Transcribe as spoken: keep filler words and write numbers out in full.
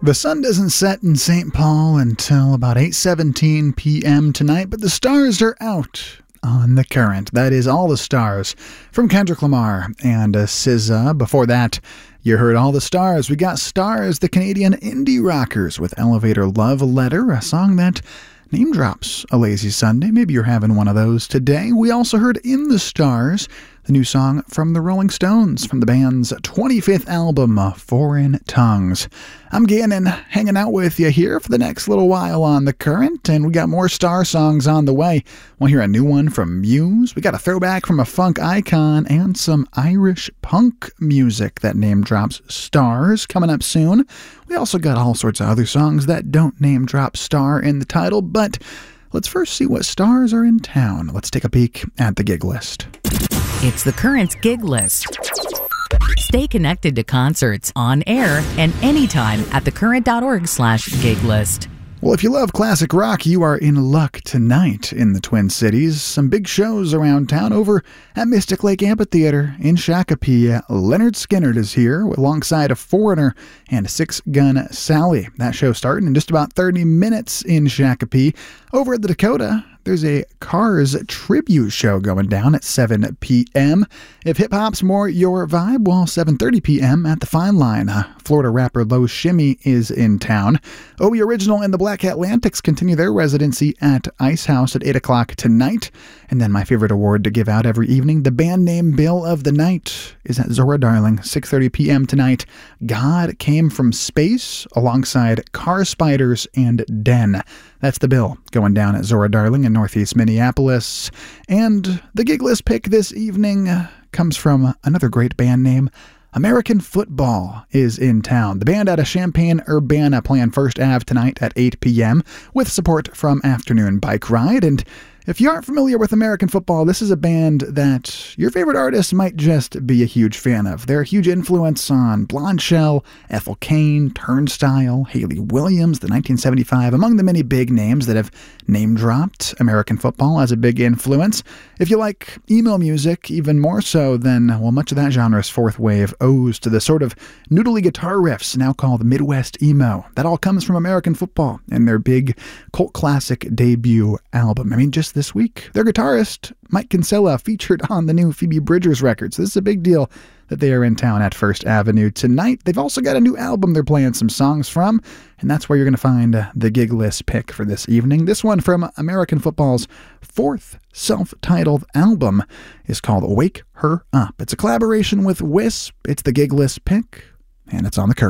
The sun doesn't set in Saint Paul until about eight seventeen p.m. tonight, but the stars are out on the Current. That is All the Stars from Kendrick Lamar and uh, S Z A. Before that, you heard All the Stars. We got Stars, the Canadian indie rockers, with Elevator Love Letter, a song that name drops a lazy Sunday. Maybe you're having one of those today. We also heard In the Stars, the new song from the Rolling Stones from the band's twenty-fifth album, Foreign Tongues. I'm Gannon, hanging out with you here for the next little while on The Current, and we got more Star songs on the way. We'll hear a new one from Muse. We got a throwback from a funk icon and some Irish punk music that name drops stars coming up soon. We also got all sorts of other songs that don't name drop star in the title, but let's first see what stars are in town. Let's take a peek at the gig list. It's The Current's gig list. Stay connected to concerts on air and anytime at thecurrent.org slash gig list. Well, if you love classic rock, you are in luck tonight in the Twin Cities. Some big shows around town over at Mystic Lake Amphitheater in Shakopee. Leonard Skinner is here alongside a Foreigner and Six Gun Sally. That show starting in just about thirty minutes in Shakopee. Over at the Dakota, there's a Cars tribute show going down at seven p.m. If hip-hop's more your vibe, well, seven thirty p.m. at the Fine Line. Uh, Florida rapper Low Shimmy is in town. O B Original and the Black Atlantics continue their residency at Ice House at eight o'clock tonight. And then my favorite award to give out every evening, the band name Bill of the Night, is at Zora Darling, six thirty p.m. tonight. God Came from Space alongside Car Spiders and Den. That's the bill going down at Zora Darling in Northeast Minneapolis. And the gig list pick this evening comes from another great band name. American Football is in town. The band out of Champaign-Urbana playing First Ave tonight at eight p.m. with support from Afternoon Bike Ride. And if you aren't familiar with American Football, this is a band that your favorite artist might just be a huge fan of. They're a huge influence on Blonde Shell, Ethel Cain, Turnstile, Hayley Williams, the nineteen seventy-five, among the many big names that have name-dropped American Football as a big influence. If you like emo music even more so, then, well, much of that genre's fourth wave owes to the sort of noodly guitar riffs now called Midwest emo. That all comes from American Football and their big cult classic debut album. I mean, just this week, their guitarist, Mike Kinsella, featured on the new Phoebe Bridgers record. So this is a big deal that they are in town at First Avenue tonight. They've also got a new album they're playing some songs from, and that's where you're going to find uh, the gig list pick for this evening. This one from American Football's fourth self-titled album is called Wake Her Up. It's a collaboration with Wisp. It's the gig list pick, and it's on the Current.